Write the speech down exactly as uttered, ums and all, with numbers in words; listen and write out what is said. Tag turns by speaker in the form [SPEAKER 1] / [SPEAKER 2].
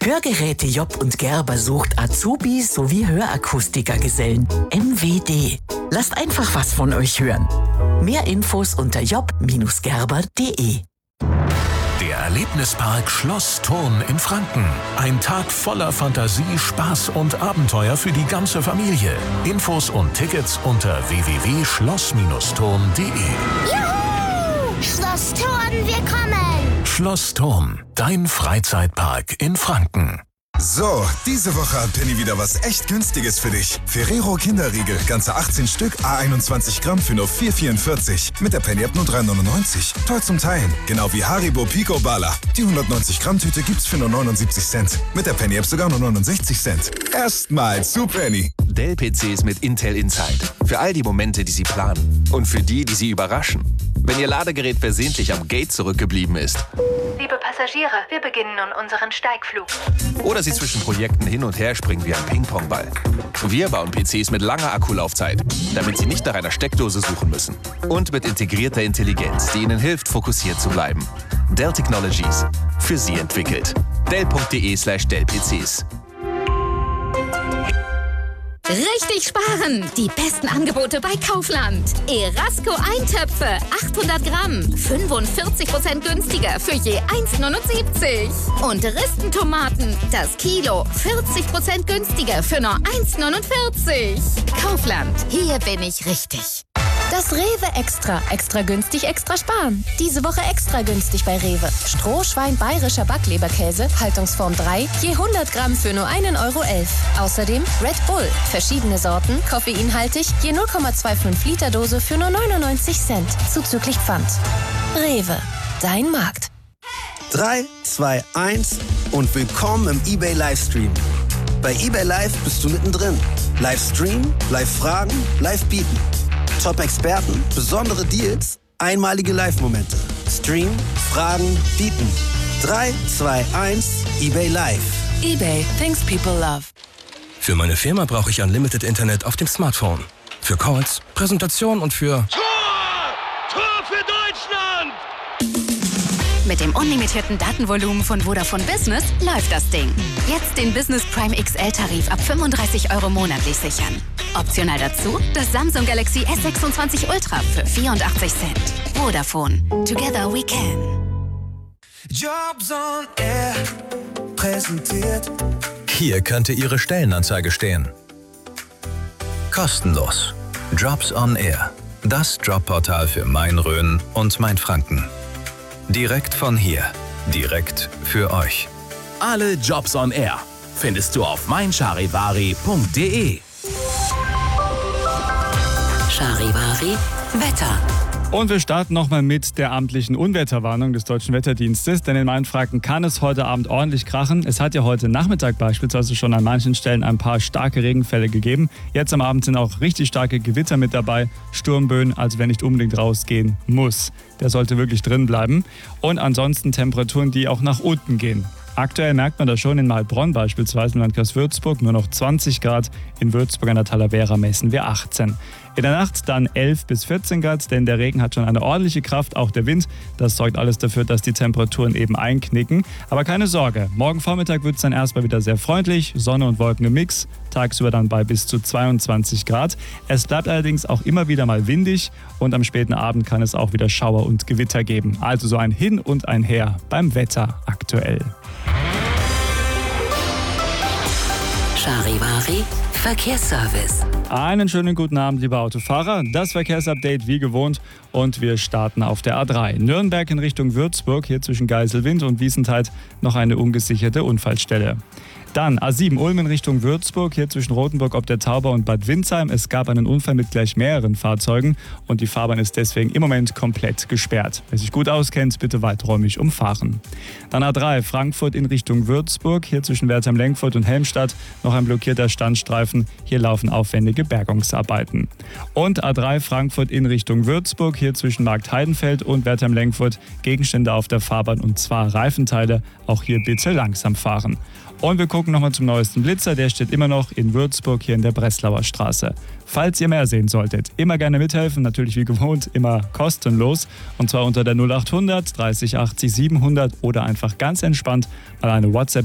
[SPEAKER 1] Hörgeräte Job und Gerber sucht Azubis sowie Hörakustikergesellen. M W D. Lasst einfach was von euch hören. Mehr Infos unter job Bindestrich gerber Punkt de.
[SPEAKER 2] Der Erlebnispark Schloss Thurn in Franken. Ein Tag voller Fantasie, Spaß und Abenteuer für die ganze Familie. Infos und Tickets unter w w w Punkt schloss Bindestrich thurn Punkt de.
[SPEAKER 3] Juhu! Schloss Thurn, wir kommen!
[SPEAKER 2] Schloss Thurn, dein Freizeitpark in Franken.
[SPEAKER 4] So, diese Woche hat Penny wieder was echt Günstiges für dich. Ferrero Kinderriegel, ganze achtzehn Stück, à einundzwanzig Gramm für nur vier vierundvierzig. Mit der Penny-App nur drei neunundneunzig. Toll zum Teilen. Genau wie Haribo Pico Bala. Die hundertneunzig Gramm Tüte gibt's für nur neunundsiebzig Cent. Mit der Penny-App sogar nur neunundsechzig Cent. Erstmal zu Penny.
[SPEAKER 5] Dell-P Cs mit Intel Inside. Für all die Momente, die Sie planen. Und für die, die Sie überraschen. Wenn Ihr Ladegerät versehentlich am Gate zurückgeblieben ist.
[SPEAKER 6] Liebe Passagiere, wir beginnen nun unseren Steigflug.
[SPEAKER 5] Oder Sie zwischen Projekten hin und her springen wie ein Ping-Pong-Ball. Wir bauen P Cs mit langer Akkulaufzeit, damit Sie nicht nach einer Steckdose suchen müssen. Und mit integrierter Intelligenz, die Ihnen hilft, fokussiert zu bleiben. Dell Technologies. Für Sie entwickelt. dell punkt de slash dell P Cs.
[SPEAKER 7] Richtig sparen! Die besten Angebote bei Kaufland. Erasco Eintöpfe, achthundert Gramm, fünfundvierzig Prozent günstiger für je eins neunundsiebzig. Und Ristentomaten, das Kilo, vierzig Prozent günstiger für nur eins neunundvierzig. Kaufland, hier bin ich richtig.
[SPEAKER 8] Das Rewe Extra. Extra günstig, extra sparen. Diese Woche extra günstig bei Rewe. Strohschwein bayerischer Backleberkäse, Haltungsform drei, je hundert Gramm für nur einen Euro elf. Außerdem Red Bull, verschiedene Sorten, koffeinhaltig, je null Komma fünfundzwanzig Liter Dose für nur neunundneunzig Cent, zuzüglich Pfand. Rewe, dein Markt.
[SPEAKER 9] drei, zwei, eins und willkommen im eBay Livestream. Bei eBay Live bist du mittendrin. Livestream, Live-Fragen, Live-Bieten. Top-Experten, besondere Deals, einmalige Live-Momente. Stream, Fragen, bieten. drei, zwei, eins, eBay Live.
[SPEAKER 10] eBay, things people love.
[SPEAKER 11] Für meine Firma brauche ich Unlimited Internet auf dem Smartphone. Für Calls, Präsentation und für...
[SPEAKER 12] Tor! Tor für Deutschland!
[SPEAKER 13] Mit dem unlimitierten Datenvolumen von Vodafone Business läuft das Ding. Jetzt den Business Prime X L-Tarif ab fünfunddreißig Euro monatlich sichern. Optional dazu das Samsung Galaxy S sechsundzwanzig Ultra für vierundachtzig Cent. Vodafone. Together we can.
[SPEAKER 14] Jobs on Air präsentiert.
[SPEAKER 15] Hier könnte Ihre Stellenanzeige stehen. Kostenlos. Jobs on Air. Das Jobportal für Main-Rhön und Mainfranken. Direkt von hier. Direkt für euch.
[SPEAKER 16] Alle Jobs on Air findest du auf mein charivari punkt de.
[SPEAKER 1] Charivari Wetter.
[SPEAKER 17] Und wir starten nochmal mit der amtlichen Unwetterwarnung des Deutschen Wetterdienstes, denn in Mainfranken kann es heute Abend ordentlich krachen. Es hat ja heute Nachmittag beispielsweise schon an manchen Stellen ein paar starke Regenfälle gegeben. Jetzt am Abend sind auch richtig starke Gewitter mit dabei, Sturmböen, also wer nicht unbedingt rausgehen muss, der sollte wirklich drin bleiben. Und ansonsten Temperaturen, die auch nach unten gehen. Aktuell merkt man das schon in Mahlbronn beispielsweise im Landkreis Würzburg, nur noch zwanzig Grad. In Würzburg an der Talavera messen wir achtzehn. In der Nacht dann elf bis vierzehn Grad, denn der Regen hat schon eine ordentliche Kraft, auch der Wind. Das sorgt alles dafür, dass die Temperaturen eben einknicken. Aber keine Sorge, morgen Vormittag wird es dann erstmal wieder sehr freundlich, Sonne und Wolken im Mix, tagsüber dann bei bis zu zweiundzwanzig Grad. Es bleibt allerdings auch immer wieder mal windig und am späten Abend kann es auch wieder Schauer und Gewitter geben. Also so ein Hin und ein Her beim Wetter aktuell.
[SPEAKER 1] Charivari Verkehrsservice.
[SPEAKER 17] Einen schönen guten Abend, liebe Autofahrer. Das Verkehrsupdate wie gewohnt und wir starten auf der A drei. Nürnberg in Richtung Würzburg, hier zwischen Geiselwind und Wiesenthal noch eine ungesicherte Unfallstelle. Dann A sieben Ulm in Richtung Würzburg, hier zwischen Rothenburg ob der Tauber und Bad Windsheim. Es gab einen Unfall mit gleich mehreren Fahrzeugen und die Fahrbahn ist deswegen im Moment komplett gesperrt. Wer sich gut auskennt, bitte weiträumig umfahren. Dann A drei Frankfurt in Richtung Würzburg, hier zwischen Wertheim-Lenkfurt und Helmstadt noch ein blockierter Standstreifen. Hier laufen aufwendige Bergungsarbeiten. Und A drei Frankfurt in Richtung Würzburg, hier zwischen Marktheidenfeld und Wertheim-Lenkfurt Gegenstände auf der Fahrbahn und zwar Reifenteile. Auch hier bitte langsam fahren. Und wir gucken nochmal zum neuesten Blitzer, der steht immer noch in Würzburg hier in der Breslauer Straße. Falls ihr mehr sehen solltet, immer gerne mithelfen, natürlich wie gewohnt, immer kostenlos. Und zwar unter der null acht hundert dreißig achtzig siebenhundert oder einfach ganz entspannt mal eine WhatsApp